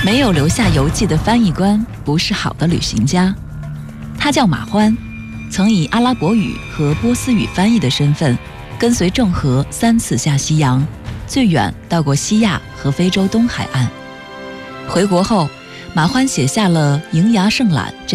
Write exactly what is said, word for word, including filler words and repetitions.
没有留下游记的翻译官不是好的旅行家。他叫马欢，曾以阿拉伯语和波斯语翻译的身份，跟随郑和三次下西洋，最远到过西亚和非洲东海岸。回国后，马欢写下了《瀛涯胜览》